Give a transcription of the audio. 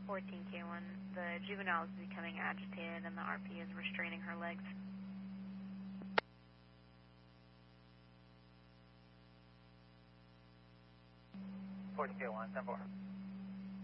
14K1, the juvenile is becoming agitated and the RP is restraining her legs. 14K1, 10-4.